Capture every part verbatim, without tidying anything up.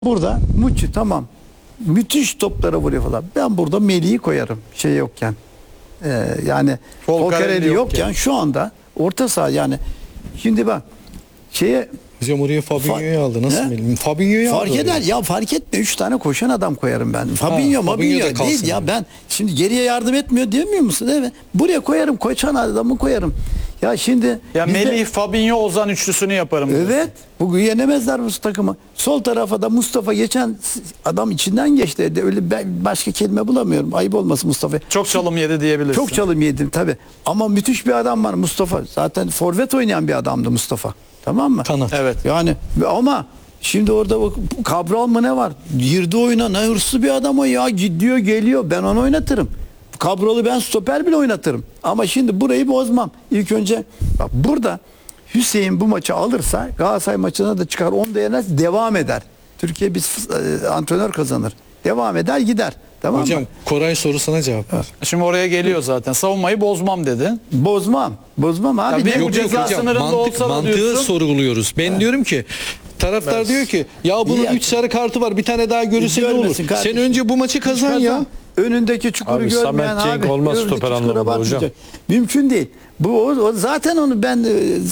Burada Muçi tamam. Müthiş toplara vuruyor falan. Ben burada Melih'i koyarım şey yokken. Ee, yani Folcarelli yokken, yokken şu anda orta saha yani. Şimdi bak şeye hocam oraya Fabinho'yu aldı. Nasıl Melih? Fabinho'yu aldı. Fark eder ya, fark etme. Üç tane koşan adam koyarım ben. Fabinho, Fabinho değil ya, ben şimdi geriye yardım etmiyor demiyor musun değil mi? Buraya koyarım, koşan adamı koyarım. Ya şimdi ya Melih, Fabinho, Ozan üçlüsünü yaparım. Evet. Diyorsun. Bugün yenemezler bu takımı. Sol tarafa da Mustafa geçen adam içinden geçti. Öyle ben başka kelime bulamıyorum. Ayıp olmasın Mustafa. Çok çalım yedi diyebilirsin. Çok çalım yedim tabii. Ama müthiş bir adam var Mustafa. Zaten forvet oynayan bir adamdı Mustafa. Tamam mı? Kanat. Evet. Yani ama şimdi orada bak, Cabral mı ne var? Girdi oyuna, ne hırslı bir adam o ya. Gidiyor geliyor. Ben onu oynatırım. Cabral'ı ben stoper bile oynatırım. Ama şimdi burayı bozmam. İlk önce bak burada Hüseyin bu maçı alırsa Galatasaray maçına da çıkar. Onu da yener, devam eder. Türkiye bir e, antrenör kazanır. Devam eder gider. Tamam hocam mı? Koray sorusuna cevap ver. Şimdi oraya geliyor zaten. Savunmayı bozmam dedi. Bozmam. Bozmam abi. Ya bir Ne- bu ceza sınırında mantık, olsa da mantığı diyorsun. sorguluyoruz. Ben diyorum ki taraftar Evet. diyor ki ya bunun üç sarı kartı var, bir tane daha görürse ne olur? Görmesin kardeşim. Sen önce bu maçı kazan, kazan ya. Önündeki çukuru abi, görmeyen Samet Cenk abi. olmaz önündeki stoper çukura anlamında hocam. bakmayacak. Mümkün değil. Bu o, o zaten onu ben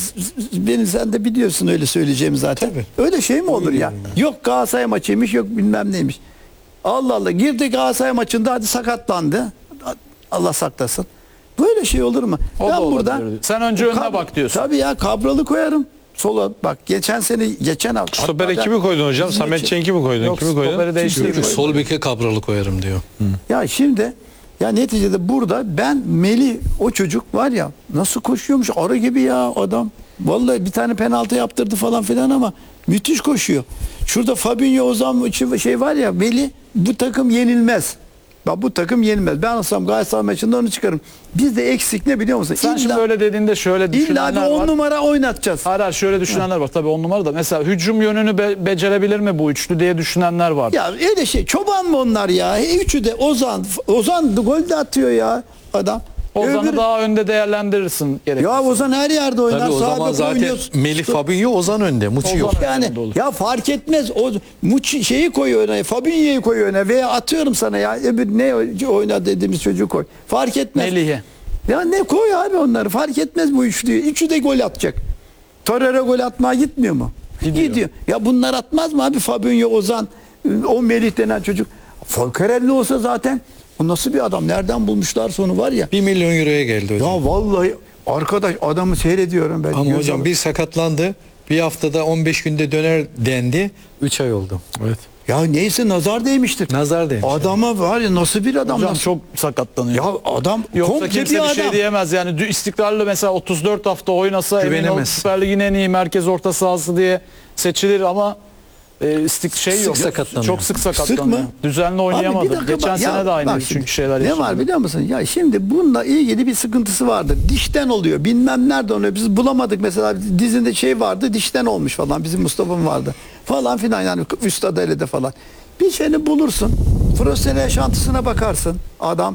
beni sen de biliyorsun öyle söyleyeceğimi zaten. Tabii. Öyle şey mi olur ya? Yok Galatasaray maçıymış, yok bilmem neymiş. Allah Allah, girdi Galatasaray maçında, hadi sakatlandı. Allah saklasın. Böyle şey olur mu? O ben da burada olabilir. Sen önce önüne Kab- bak diyorsun. Tabii ya, Cabral'ı koyarım. Sola bak, geçen sene geçen hafta. Stoper'e kimi koydun hocam? Samet Cenk'i mi koydun? Yok, kimi koydun? stoperi değiştirmiyor. Sol beke Cabral'ı koyarım diyor. Hı. Ya şimdi ya neticede burada ben Melih, o çocuk var ya, nasıl koşuyormuş arı gibi ya adam. Vallahi bir tane penaltı yaptırdı falan filan ama müthiş koşuyor. Şurada Fabinho, Ozan şey var ya, Melih, bu takım yenilmez. Bak bu takım yenilmez. Ben olsam Galatasaray maçında onu çıkarım. Bizde eksik ne biliyor musun? Sen İlla, şimdi öyle dediğinde şöyle illa düşünenler da on var. numara oynatacağız. Hayır, hayır, şöyle düşünenler var. Tabii on numara da. Mesela hücum yönünü be- becerebilir mi bu üçlü diye düşünenler var. Ya öyle şey. Çoban mı onlar ya? He, üçü de Ozan. Ozan gol de atıyor ya adam. Ozan'ı Öbürü- daha önde değerlendirirsin gerekirse. Ya Ozan her yerde oynar. Tabii o Sağ zaman bek zaten oynuyor. Melih, Fabinho, Ozan önde. Muçi Ozan yok. önde. Yani Olur. ya fark etmez. O Muçi şeyi koyuyor öne, Fabinho'yu koyuyor öne veya atıyorum sana ya, öbür ne oyna dediğimiz çocuğu koy. Fark etmez. Melih'i. Ya ne koy abi onları, fark etmez bu üçlüyü. Üçü de gol atacak. Torreira gol atmaya gitmiyor mu? Gidiyor. Gidiyor. Ya bunlar atmaz mı abi? Fabinho, Ozan, o Melih denen çocuk. Folcarelli olsa zaten, o nasıl bir adam? Nereden bulmuşlar sonu var ya. bir milyon euroya geldi hocam. Ya vallahi arkadaş, adamı seyrediyorum ben. Ama Göz hocam alıp- bir sakatlandı. Bir haftada on beş günde döner dendi. üç ay oldu. Evet. Ya neyse, nazar değmiştir. Nazar değmiş. Adama var ya, nasıl bir adam? Hocam nasıl? çok sakatlanıyor. Ya adam Yoksa komple kimse bir bir adam. şey diyemez. Yani dü- İstiklal'le mesela otuz dört hafta oynasa emin ol Güvenemez. Süper Lig'in en iyi merkez orta sahası diye seçilir ama e, istik şey Sık yok. sakatlanıyor. Çok sık sakatlanıyor. Sık mı? Düzenli Abi oynayamadı. bir dakika Geçen bak, sene ya de aynıydı bak çünkü şimdi, şeyler ne yaşadı. var biliyor musun? Ya şimdi bununla ilgili bir sıkıntısı vardı. Dişten oluyor. Bilmem nerede oluyor. Biz bulamadık mesela, dizinde şey vardı, dişten olmuş falan. Bizim Mustafa'm vardı. Falan filan, yani Üstad Ali'de falan. Bir şeyini bulursun. Profesyonel yaşantısına bakarsın. Adam,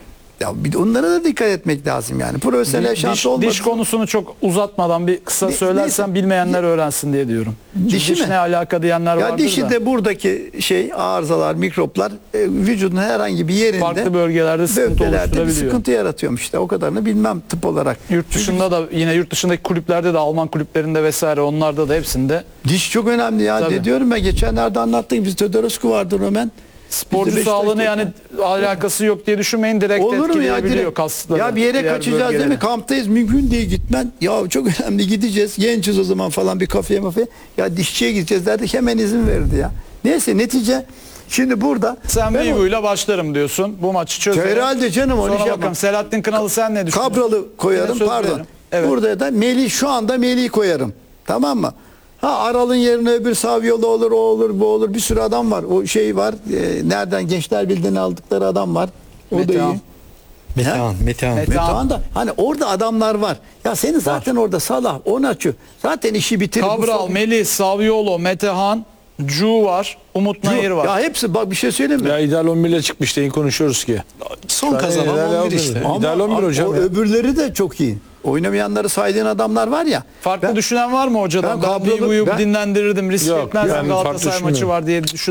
ya bir de onlara da dikkat etmek lazım yani. Profesyonel yaşantı Diş, olmasın. diş konusunu çok uzatmadan bir kısa Ne- söylersen neyse. bilmeyenler öğrensin diye diyorum. Çünkü Dişi diş mi? ne alaka diyenler Ya vardır dişi da. de buradaki şey arızalar, mikroplar e, vücudun herhangi bir yerinde, Farklı bölgelerde sıkıntı bölgelerde bir oluşturabiliyor. sıkıntı yaratıyormuş işte. O kadarını bilmem tıp olarak. Yurt dışında da yine yurt dışındaki kulüplerde de Alman kulüplerinde vesaire onlarda da hepsinde Diş çok önemli ya. Tabii. Ne diyorum ben, geçenlerde anlattım. Biz Todorosku vardı Roman. sporcu Bizde sağlığını Beşiktaş'ta- yani alakası yok diye düşünmeyin, direkt Olur mu ya? etkileyebiliyor Direkt, kasları. ya bir yere diğer kaçacağız değil mi? bölgeleri. Kamptayız. Mümkün değil gitmen. Ya çok önemli, gideceğiz. Gençiz o zaman falan, bir kafeye mafeye. Ya dişçiye gideceğiz derdik, hemen izin verdi ya. Neyse netice şimdi burada. Sen ben o- Vivu'yla başlarım diyorsun. Bu maçı çözelim. Herhalde canım, onu Sonra şey bakalım yapmam. Selahattin Kınalı sen ne düşünüyorsun? Kabralı koyarım, Yine söz pardon. veririm. Evet. Burada da Melih, şu anda Melih'i koyarım. Tamam mı? Ha, Aral'ın yerine öbür Saviolo olur, o olur, bu olur. Bir sürü adam var. O şey var. E, nereden Gençler Birliği'ne aldıkları adam var. O da Metehan. iyi. Metehan, Metehan. Metehan. Metehan da hani orada adamlar var. Ya senin zaten orada Salah, Onaçu zaten işi bitirir. Cabral, Melih, Saviolo, Metehan, Cu var, Umut Nayır var. Ya hepsi, bak bir şey söyleyeyim mi? Ya ideal on bir ile çıkmış deyin konuşuyoruz ki. Son kazanan on bir işte. Ama İdeal on bir o hocam ya. öbürleri de çok iyi. Oynamayanları saydığın adamlar var ya. Farklı ben- düşünen var mı hocadan? ben Ben, kadrolu- bir uyup ben- dinlendirirdim. Risk Yok, etmezdim ben farklı Galatasaray maçı düşünmüyorum. var diye düşün.